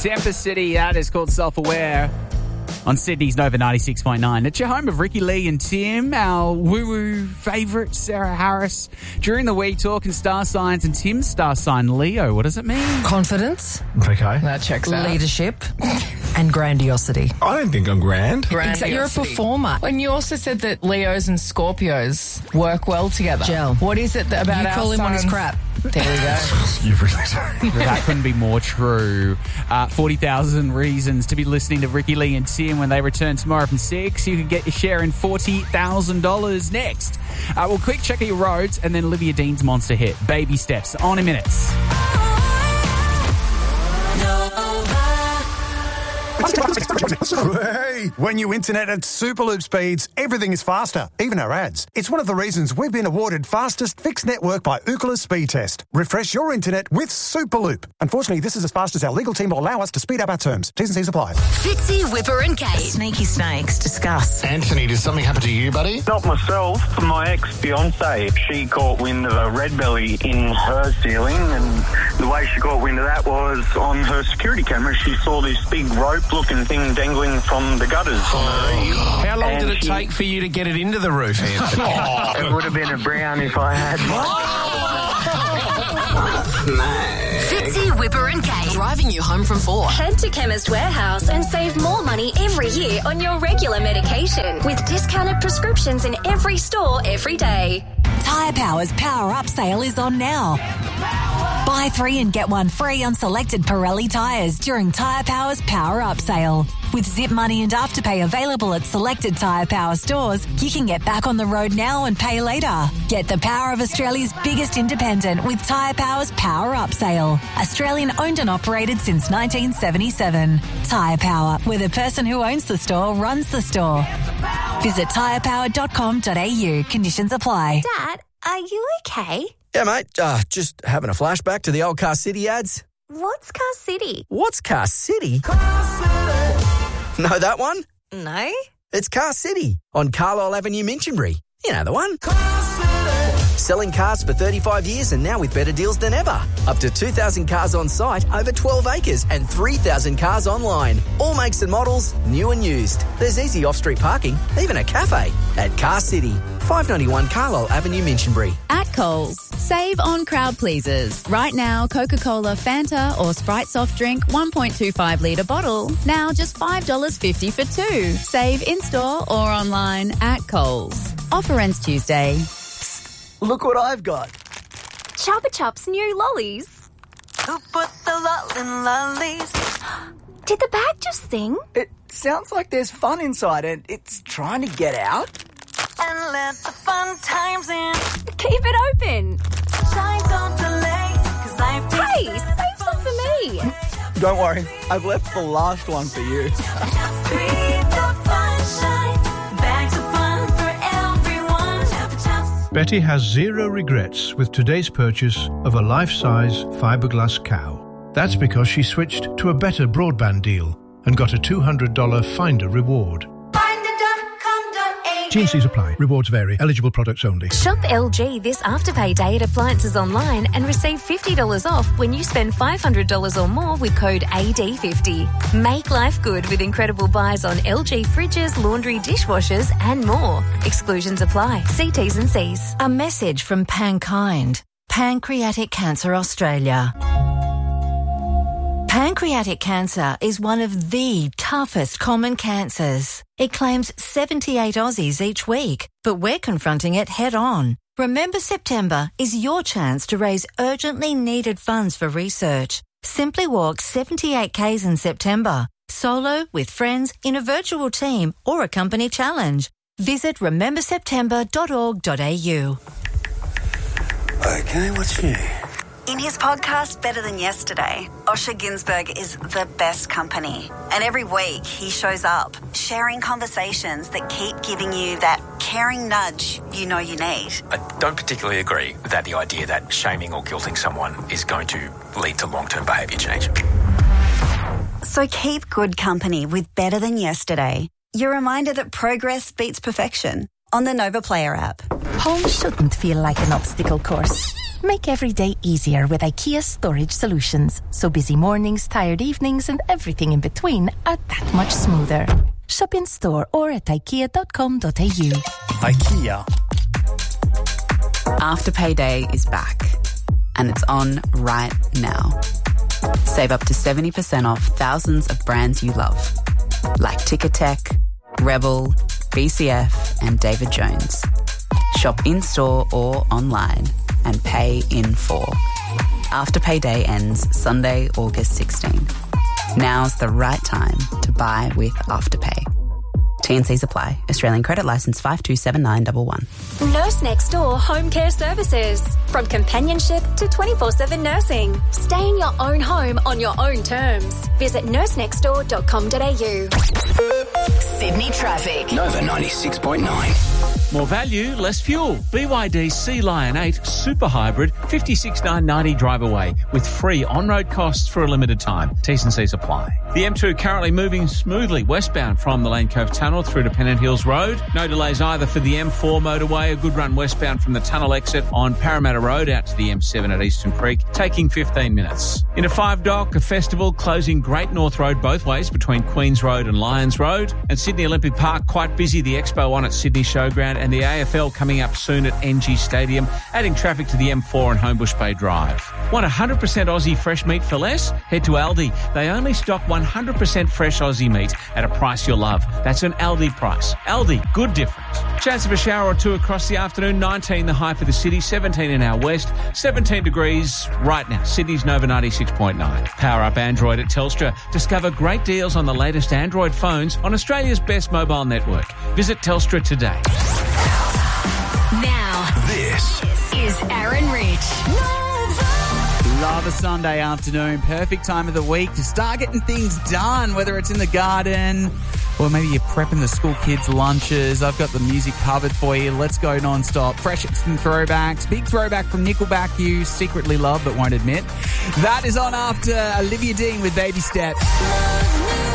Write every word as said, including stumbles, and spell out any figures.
Tempest City, that is called Self-Aware on Sydney's Nova ninety-six point nine. It's your home of Ricky Lee and Tim, our woo-woo favourite, Sarah Harris. During the week, talking star signs, and Tim's star sign, Leo. What does it mean? Confidence. Okay. That checks out. Leadership. And grandiosity. I don't think I'm grand. Grandiosity. You're a performer. And you also said that Leos and Scorpios work well together. Gel. What is it that about you our call him on his signs? crap. There we go. You really do. That couldn't be more true. Uh, forty thousand reasons to be listening to Ricky Lee and Tim when they return tomorrow from six. You can get your share in forty thousand dollars next. Uh, well, quick check of your roads and then Olivia Dean's monster hit, Baby Steps, on in minutes. Hey, when you internet at Superloop speeds, everything is faster, even our ads. It's one of the reasons we've been awarded fastest fixed network by Ookla Speed Test. Refresh your internet with Superloop. Unfortunately, this is as fast as our legal team will allow us to speed up our terms. T's and C's apply. Fitzy, Whipper and Kate. Sneaky snakes, discuss. Anthony, did something happen to you, buddy? Not myself, my ex-fiancée. She caught wind of a red belly in her ceiling, and the way she caught wind of that was on her security camera. She saw this big rope-looking thing dangling from the gutters on her eave. How long And did it she- take for you to get it into the roof, Anthony? It would have been a brown if I had Fitzy, Whipper and Kate. Driving you home from four. Head to Chemist Warehouse and save more money every year on your regular medication with discounted prescriptions in every store every day. Tyre Power's Power Up sale is on now. Buy three and get one free on selected Pirelli tyres during Tyre Power's Power Up sale. With Zip Money and Afterpay available at selected Tyre Power stores, you can get back on the road now and pay later. Get the power of Australia's biggest independent with Tyre Power's Power Up sale. Australian owned and operated since nineteen seventy-seven. Tyre Power, where the person who owns the store runs the store. Visit tyre power dot com dot a u. Conditions apply. Dad, are you okay? Yeah, mate. Uh, just having a flashback to the old Car City ads. What's Car City? What's Car City? Know that one? No. It's Car City on Carlisle Avenue, Minchinbury. You know the one. Selling cars for thirty-five years and now with better deals than ever. Up to two thousand cars on site, over twelve acres and three thousand cars online. All makes and models, new and used. There's easy off-street parking, even a cafe at Car City. five ninety-one Carlisle Avenue, Minchinbury. At Coles, save on crowd pleasers. Right now, Coca-Cola, Fanta or Sprite soft drink one point two five litre bottle. Now just five dollars fifty for two. Save in-store or online at Coles. Offer ends Tuesday. Look what I've got. Chupa Chups new lollies. Who put the lol in lollies? Did the bag just sing? It sounds like there's fun inside and it's trying to get out. And let the fun times in. Keep it open. Shine, don't delay, 'cause life takes Hey, save some for me. Don't worry, I've left the last one for you. Breathe the sunshine. Bags of fun for everyone. Chupa Chups. Betty has zero regrets with today's purchase of a life-size fiberglass cow. That's because she switched to a better broadband deal and got a two hundred dollars Finder reward. T and C's apply. Rewards vary. Eligible products only. Shop L G this Afterpay Day at Appliances Online and receive fifty dollars off when you spend five hundred dollars or more with code A D fifty. Make life good with incredible buys on L G fridges, laundry, dishwashers and more. Exclusions apply. See T's and C's. A message from Pankind, Pancreatic Cancer Australia. Pancreatic cancer is one of the toughest common cancers. It claims seventy-eight Aussies each week, but we're confronting it head on. Remember September is your chance to raise urgently needed funds for research. Simply walk seventy-eight kays in September, solo, with friends, in a virtual team or a company challenge. Visit remember september dot org dot a u. Okay, what's new? In his podcast, Better Than Yesterday, Osher Günsberg is the best company. And every week he shows up, sharing conversations that keep giving you that caring nudge you know you need. I don't particularly agree that the idea that shaming or guilting someone is going to lead to long-term behaviour change. So keep good company with Better Than Yesterday. Your reminder that progress beats perfection on the Nova Player app. Home shouldn't feel like an obstacle course. Make every day easier with IKEA storage solutions. So busy mornings, tired evenings, and everything in between are that much smoother. Shop in store or at ikea dot com dot a u. IKEA. Afterpay Day is back, and it's on right now. Save up to seventy percent off thousands of brands you love, like Ticketek, Rebel, B C F, and David Jones. Shop in-store or online and pay in full. Afterpay Day ends Sunday, August sixteenth. Now's the right time to buy with Afterpay. T and Cs apply. Australian credit licence five two seven nine one one. Nurse Next Door Home Care Services. From companionship to twenty-four seven nursing. Stay in your own home on your own terms. Visit nurse next door dot com dot a u. Sydney traffic. Nova ninety-six point nine. More value, less fuel. B Y D Sea Lion eight Super Hybrid, fifty-six thousand nine hundred ninety drive away with free on-road costs for a limited time. T's and C's apply. The M two currently moving smoothly westbound from the Lane Cove Tunnel through to Pennant Hills Road. No delays either for the M four motorway. A good run westbound from the tunnel exit on Parramatta Road out to the M seven at Eastern Creek, taking fifteen minutes. In a five dock, a festival closing Great North Road both ways between Queens Road and Lyons Road. And Sydney Olympic Park quite busy. The Expo on at Sydney Showground and the A F L coming up soon at N G Stadium, adding traffic to the M four and Homebush Bay Drive. Want one hundred percent Aussie fresh meat for less? Head to Aldi. They only stock one hundred percent fresh Aussie meat at a price you'll love. That's an Aldi price. Aldi, good difference. Chance of a shower or two across the afternoon. nineteen the high for the city, seventeen in our west, seventeen degrees right now. Sydney's Nova ninety-six point nine. Power up Android at Telstra. Discover great deals on the latest Android phones on Australia's best mobile network. Visit Telstra today. Now, this is Aaron Rich. Love a Sunday afternoon. Perfect time of the week to start getting things done, whether it's in the garden or maybe you're prepping the school kids' lunches. I've got the music covered for you. Let's go non-stop. Fresh hits and throwbacks. Big throwback from Nickelback you secretly love but won't admit. That is on after Olivia Dean with Baby Steps.